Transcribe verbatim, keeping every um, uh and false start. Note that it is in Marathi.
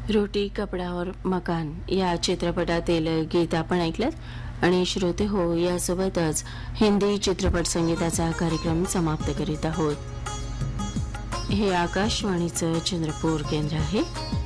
रोटी कपडा और मकान या चित्रपटातील गीत आपण ऐकलं आणि श्रोते हो यासोबतच हिंदी चित्रपट संगीताचा कार्यक्रम समाप्त करीत आहोत. हे आकाशवाणीचं चंद्रपूर केंद्र आहे.